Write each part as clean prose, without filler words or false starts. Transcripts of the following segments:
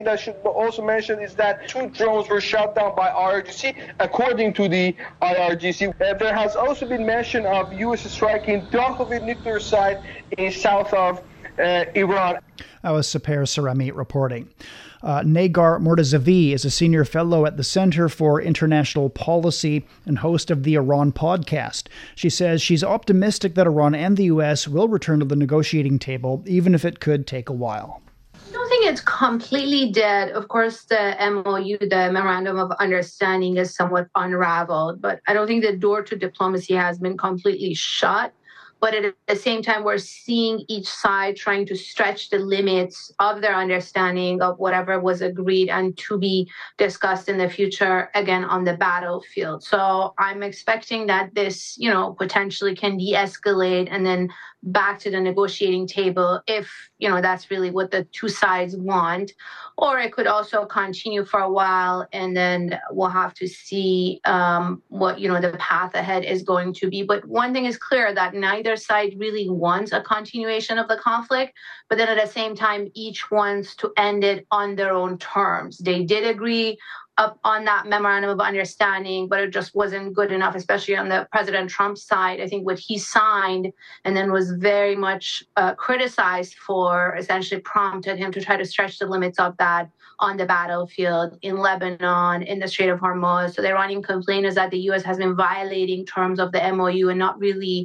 that should also mention is that 2 drones were shot down by IRGC, according to the IRGC. There has also been mention of U.S. striking Dakhovit nuclear site in south of Iran. That was Saper Saremi reporting. Negar Mortazavi is a senior fellow at the Center for International Policy and host of the Iran podcast. She says she's optimistic that Iran and the U.S. will return to the negotiating table, even if it could take a while. I don't think it's completely dead. Of course, the MOU, the Memorandum of Understanding, is somewhat unraveled, but I don't think the door to diplomacy has been completely shut. But at the same time, we're seeing each side trying to stretch the limits of their understanding of whatever was agreed and to be discussed in the future, again, on the battlefield. So I'm expecting that this, potentially can de-escalate and then back to the negotiating table if, that's really what the two sides want. Or it could also continue for a while, and then we'll have to see what, the path ahead is going to be. But one thing is clear, that neither side really wants a continuation of the conflict, but then at the same time, each wants to end it on their own terms. They did agree up on that memorandum of understanding, but it just wasn't good enough, especially on the President Trump side. I think what he signed and then was very much criticized for essentially prompted him to try to stretch the limits of that on the battlefield in Lebanon, in the Strait of Hormuz. So the Iranian complaint is that the U.S. has been violating terms of the MOU and not really,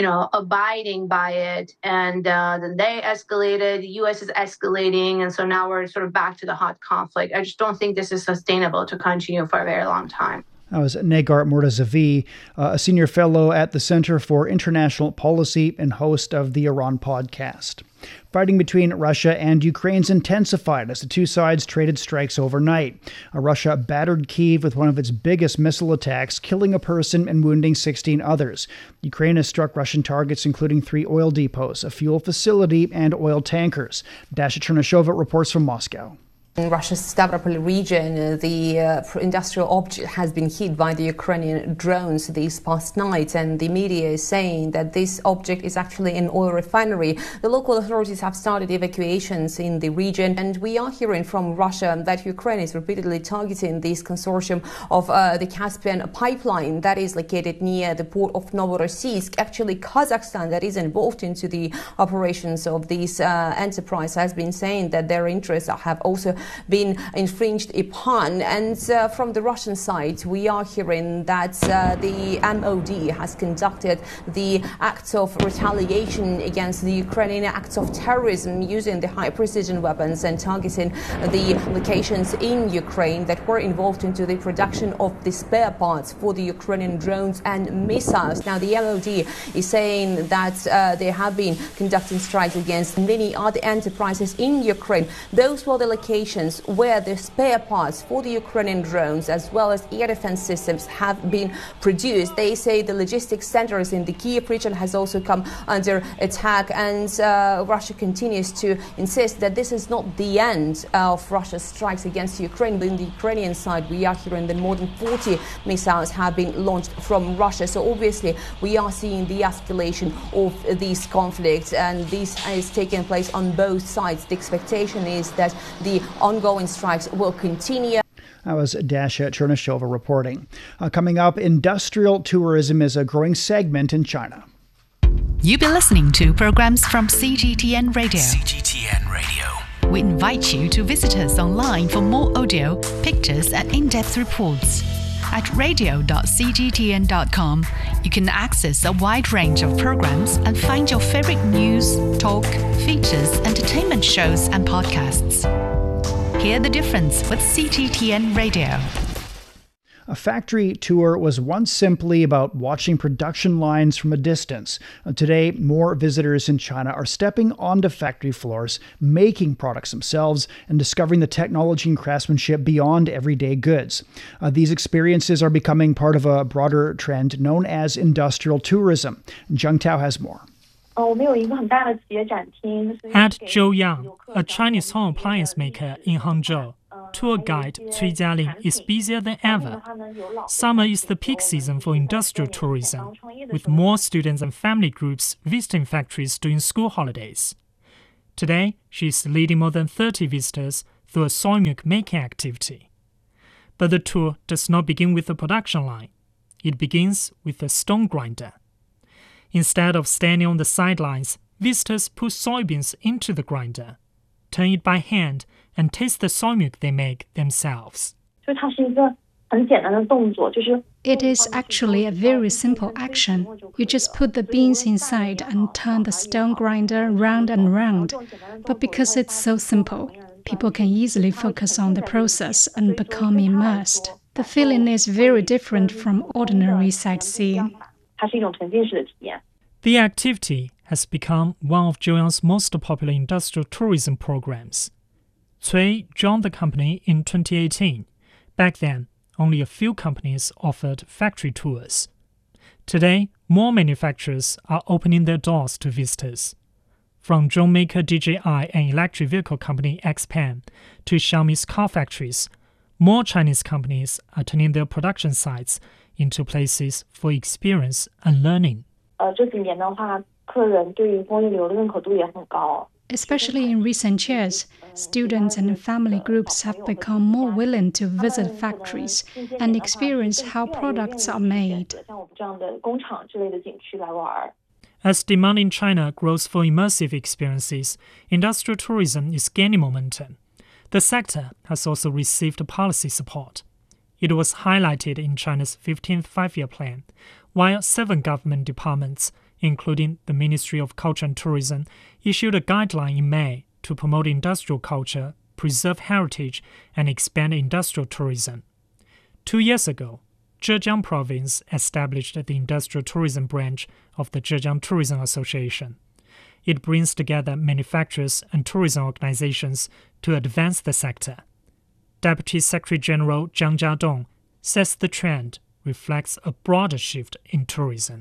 abiding by it. And then they escalated, the U.S. is escalating. And so now we're sort of back to the hot conflict. I just don't think this is sustainable to continue for a very long time. That was Negar Mortazavi, a senior fellow at the Center for International Policy and host of the Iran podcast. Fighting between Russia and Ukraine's intensified as the two sides traded strikes overnight. Russia battered Kyiv with one of its biggest missile attacks, killing a person and wounding 16 others. Ukraine has struck Russian targets, including 3 oil depots, a fuel facility, and oil tankers. Dasha Chernyshova reports from Moscow. In Russia's Stavropol region, the industrial object has been hit by the Ukrainian drones this past night, and the media is saying that this object is actually an oil refinery. The local authorities have started evacuations in the region, and we are hearing from Russia that Ukraine is repeatedly targeting this consortium of the Caspian pipeline that is located near the port of Novorossiysk. Actually, Kazakhstan, that is involved into the operations of this enterprise, has been saying that their interests have also been infringed upon. And from the Russian side, we are hearing that the MOD has conducted the acts of retaliation against the Ukrainian acts of terrorism using the high precision weapons and targeting the locations in Ukraine that were involved into the production of the spare parts for the Ukrainian drones and missiles. Now, the MOD is saying that they have been conducting strikes against many other enterprises in Ukraine. Those were the locations where the spare parts for the Ukrainian drones as well as air defense systems have been produced. They say the logistics centers in the Kyiv region has also come under attack, and Russia continues to insist that this is not the end of Russia's strikes against Ukraine. But in the Ukrainian side, we are hearing that more than 40 missiles have been launched from Russia. So obviously, we are seeing the escalation of these conflicts, and this is taking place on both sides. The expectation is that the ongoing strikes will continue. That was Dasha Chernyshova reporting. Coming up, industrial tourism is a growing segment in China. You've been listening to programs from CGTN Radio. CGTN Radio. We invite you to visit us online for more audio, pictures, and in-depth reports. At radio.cgtn.com, you can access a wide range of programs and find your favorite news, talk, features, entertainment shows, and podcasts. Hear the difference with CGTN Radio. A factory tour was once simply about watching production lines from a distance. Today, more visitors in China are stepping onto factory floors, making products themselves, and discovering the technology and craftsmanship beyond everyday goods. These experiences are becoming part of a broader trend known as industrial tourism. Zheng Tao has more. At Zhouyang, a Chinese home appliance maker in Hangzhou, tour guide Cui Jialing is busier than ever. Summer is the peak season for industrial tourism, with more students and family groups visiting factories during school holidays. Today, she is leading more than 30 visitors through a soy milk making activity. But the tour does not begin with the production line. It begins with a stone grinder. Instead of standing on the sidelines, visitors put soybeans into the grinder, turn it by hand, and taste the soy milk they make themselves. It is actually a very simple action. You just put the beans inside and turn the stone grinder round and round. But because it's so simple, people can easily focus on the process and become immersed. The feeling is very different from ordinary sightseeing. The activity has become one of Joyoung's most popular industrial tourism programs. Cui joined the company in 2018. Back then, only a few companies offered factory tours. Today, more manufacturers are opening their doors to visitors. From drone maker DJI and electric vehicle company XPeng to Xiaomi's car factories, more Chinese companies are turning their production sites into places for experience and learning. Especially in recent years, students and family groups have become more willing to visit factories and experience how products are made. As demand in China grows for immersive experiences, industrial tourism is gaining momentum. The sector has also received policy support. It was highlighted in China's 15th Five-Year Plan, while 7 government departments, including the Ministry of Culture and Tourism, issued a guideline in May to promote industrial culture, preserve heritage, and expand industrial tourism. 2 years ago, Zhejiang Province established the industrial tourism branch of the Zhejiang Tourism Association. It brings together manufacturers and tourism organizations to advance the sector. Deputy Secretary General Zhang Jiadong says the trend reflects a broader shift in tourism.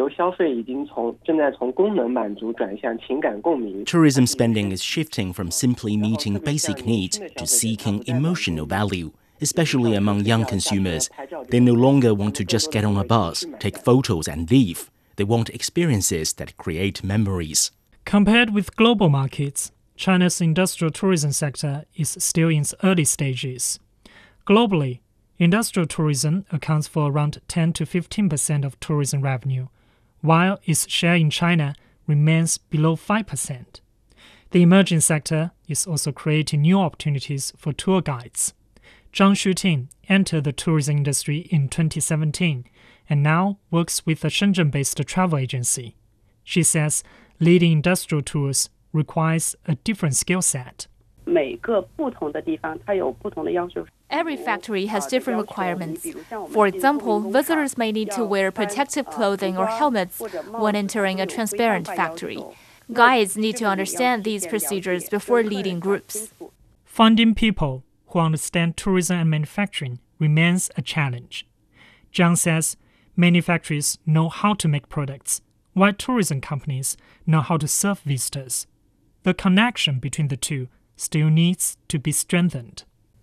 Tourism spending is shifting from simply meeting basic needs to seeking emotional value, especially among young consumers. They no longer want to just get on a bus, take photos and leave. They want experiences that create memories. Compared with global markets, China's industrial tourism sector is still in its early stages. Globally, industrial tourism accounts for around 10 to 15% of tourism revenue, while its share in China remains below 5%. The emerging sector is also creating new opportunities for tour guides. Zhang Xuting entered the tourism industry in 2017 and now works with a Shenzhen-based travel agency. She says leading industrial tours requires a different skill set. Every factory has different requirements. For example, visitors may need to wear protective clothing or helmets when entering a transparent factory. Guides need to understand these procedures before leading groups. Finding people who understand tourism and manufacturing remains a challenge. Zhang says many factories know how to make products, while tourism companies know how to serve visitors. The connection between the two still needs to be strengthened.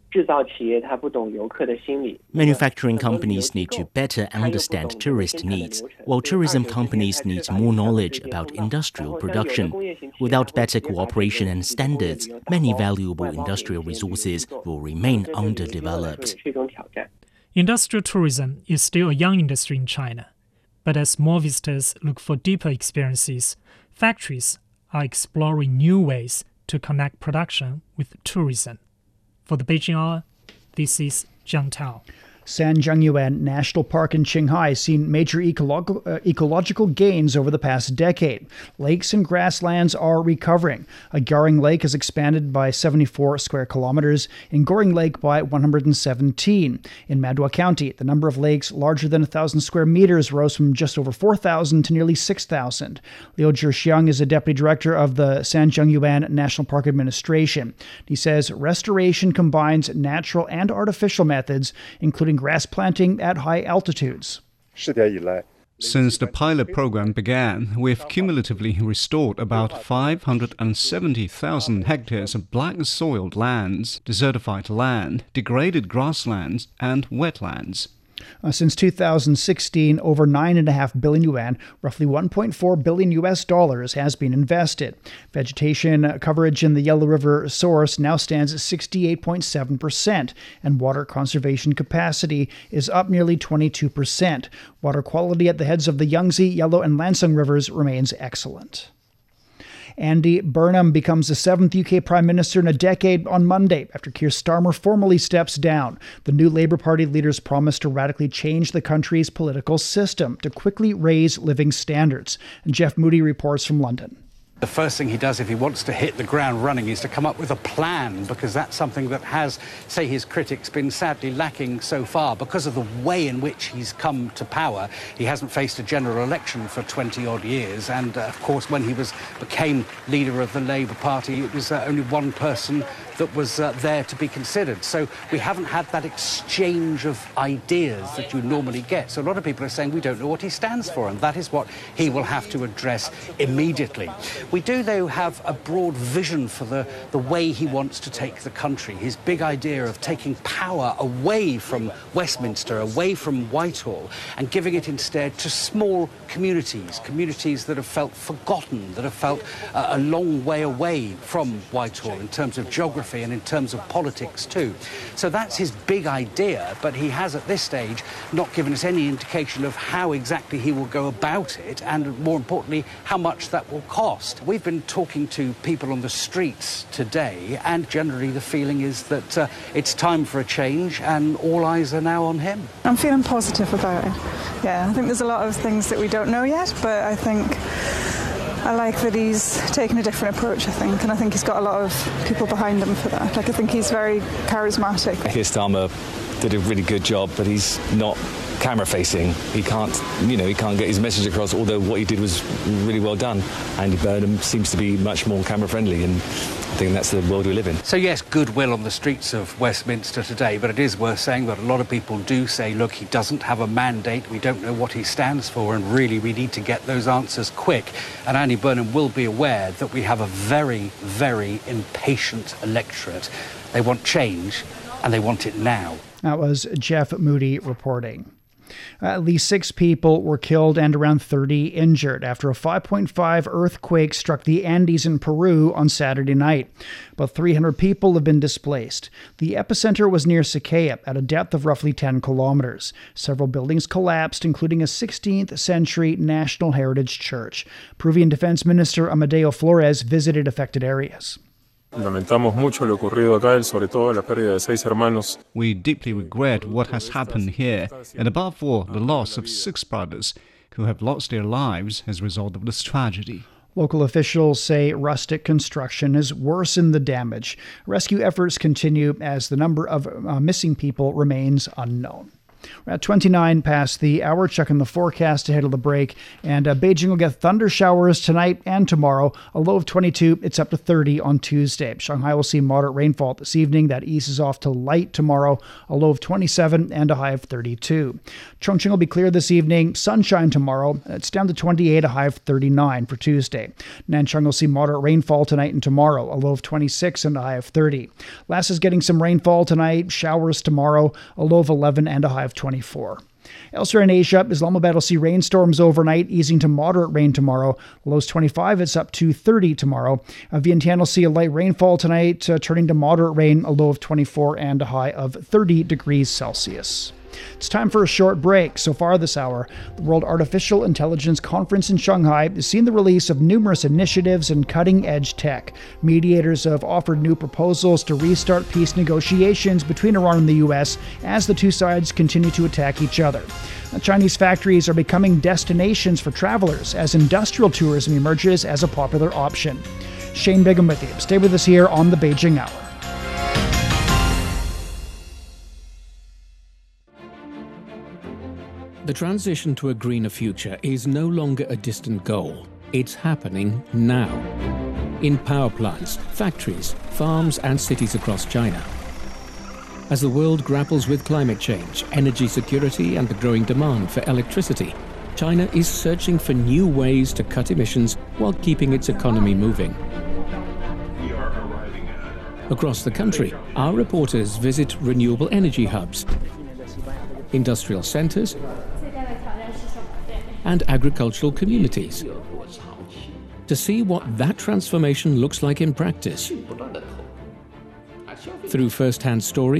Manufacturing companies need to better understand tourist needs, while tourism companies need more knowledge about industrial production. Without better cooperation and standards, many valuable industrial resources will remain underdeveloped. Industrial tourism is still a young industry in China, but as more visitors look for deeper experiences, factories are exploring new ways to connect production with tourism. For the Beijing Hour, this is Jiang Tao. Sanjiangyuan National Park in Qinghai has seen major ecological gains over the past decade. Lakes and grasslands are recovering. Garing Lake has expanded by 74 square kilometers, and Goring Lake by 117. In Madua County, the number of lakes larger than 1,000 square meters rose from just over 4,000 to nearly 6,000. Liu Zhixiang is a deputy director of the Sanjiangyuan National Park Administration. He says restoration combines natural and artificial methods, including grass planting at high altitudes. Since the pilot program began, we've cumulatively restored about 570,000 hectares of black-soiled lands, desertified land, degraded grasslands, and wetlands. Since 2016, over 9.5 billion yuan, roughly $1.4 billion US, has been invested. Vegetation coverage in the Yellow River source now stands at 68.7%, and water conservation capacity is up nearly 22%. Water quality at the heads of the Yangtze, Yellow, and Lancang rivers remains excellent. Andy Burnham becomes the 7th UK Prime Minister in a decade on Monday after Keir Starmer formally steps down. The new Labour Party leaders promise to radically change the country's political system to quickly raise living standards. And Jeff Moody reports from London. The first thing he does if he wants to hit the ground running is to come up with a plan, because that's something that has, say his critics, been sadly lacking so far. Because of the way in which he's come to power, he hasn't faced a general election for 20-odd years. And, of course, when he became leader of the Labour Party, it was only one person that was there to be considered. So we haven't had that exchange of ideas that you normally get. So a lot of people are saying we don't know what he stands for, and that is what he will have to address immediately. We do, though, have a broad vision for the way he wants to take the country. His big idea of taking power away from Westminster, away from Whitehall, and giving it instead to small communities that have felt forgotten, that have felt a long way away from Whitehall in terms of geography and in terms of politics too. So that's his big idea, but he has at this stage not given us any indication of how exactly he will go about it, and more importantly, how much that will cost. We've been talking to people on the streets today, and generally the feeling is that it's time for a change and all eyes are now on him. I'm feeling positive about it. Yeah, I think there's a lot of things that we don't know yet, but I like that he's taken a different approach, I think, and I think he's got a lot of people behind him for that. I think he's very charismatic. Keir Starmer did a really good job, but he's not camera-facing. He can't get his message across, although what he did was really well done. Andy Burnham seems to be much more camera-friendly, and I think that's the world we live in. So yes, goodwill on the streets of Westminster today, but it is worth saying that a lot of people do say, look, he doesn't have a mandate, we don't know what he stands for, and really we need to get those answers quick. And Andy Burnham will be aware that we have a very, very impatient electorate. They want change, and they want it now. That was Jeff Moody reporting. At least 6 people were killed and around 30 injured after a 5.5 earthquake struck the Andes in Peru on Saturday night. About 300 people have been displaced. The epicenter was near Siquia at a depth of roughly 10 kilometers. Several buildings collapsed, including a 16th century National Heritage Church. Peruvian Defense Minister Amadeo Flores visited affected areas. Lamentamos mucho lo ocurrido acá, sobre todo la pérdida de 6 hermanos. We deeply regret what has happened here, and above all, the loss of 6 brothers who have lost their lives as a result of this tragedy. Local officials say rustic construction has worsened the damage. Rescue efforts continue as the number of missing people remains unknown. We're at 29 past the hour, checking the forecast ahead of the break. And Beijing will get thunder showers tonight and tomorrow. A low of 22, it's up to 30 on Tuesday. Shanghai will see moderate rainfall this evening. That eases off to light tomorrow. A low of 27 and a high of 32. Chongqing will be clear this evening. Sunshine tomorrow. It's down to 28, a high of 39 for Tuesday. Nanchang will see moderate rainfall tonight and tomorrow. A low of 26 and a high of 30. Lhasa is getting some rainfall tonight. Showers tomorrow. A low of 11 and a high of 24. Elsewhere in Asia, Islamabad will see rainstorms overnight, easing to moderate rain tomorrow. Lows 25, it's up to 30 tomorrow. Vientiane will see a light rainfall tonight, turning to moderate rain, a low of 24 and a high of 30 degrees Celsius. It's time for a short break. So far this hour, the World Artificial Intelligence Conference in Shanghai has seen the release of numerous initiatives and cutting-edge tech. Mediators have offered new proposals to restart peace negotiations between Iran and the U.S. as the two sides continue to attack each other. Chinese factories are becoming destinations for travelers as industrial tourism emerges as a popular option. Shane Bigham with you. Stay with us here on the Beijing Hour. The transition to a greener future is no longer a distant goal. It's happening now. In power plants, factories, farms, and cities across China. As the world grapples with climate change, energy security, and the growing demand for electricity, China is searching for new ways to cut emissions while keeping its economy moving. Across the country, our reporters visit renewable energy hubs industrial centres, and agricultural communities. To see what that transformation looks like in practice, through first-hand stories